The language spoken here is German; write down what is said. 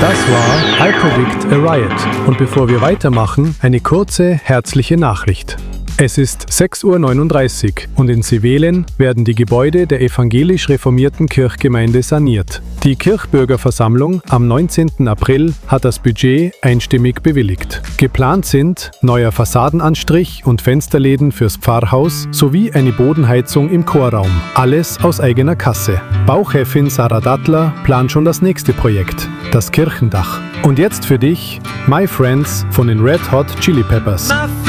Das war I Predict a Riot. Und bevor wir weitermachen, eine kurze, herzliche Nachricht. Es ist 6:39 Uhr und in Sivelen werden die Gebäude der evangelisch-reformierten Kirchgemeinde saniert. Die Kirchbürgerversammlung am 19. April hat das Budget einstimmig bewilligt. Geplant sind neuer Fassadenanstrich und Fensterläden fürs Pfarrhaus sowie eine Bodenheizung im Chorraum. Alles aus eigener Kasse. Bauchefin Sarah Dattler plant schon das nächste Projekt, das Kirchendach. Und jetzt für dich, My Friends von den Red Hot Chili Peppers.